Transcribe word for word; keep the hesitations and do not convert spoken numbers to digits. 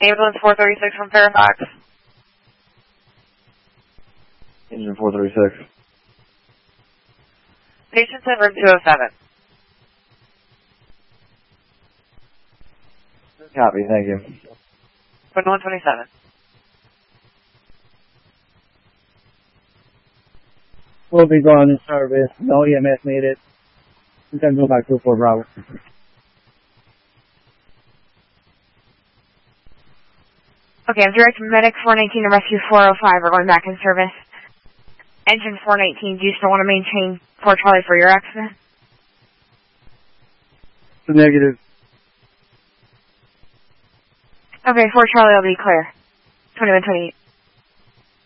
Ambulance four thirty-six from Fairfax. Engine four thirty-six. Patient's in room two oh seven. Copy, thank you. one twenty-seven. We'll be going in service. No E M S needed. You can go back to Fort Bravo. Okay, I'm direct medic four nineteen to rescue four oh five. We're going back in service. Engine four nineteen, do you still want to maintain Fort Charlie for your accident? Negative. Okay, Fort Charlie will be clear. twenty-one twenty-eight.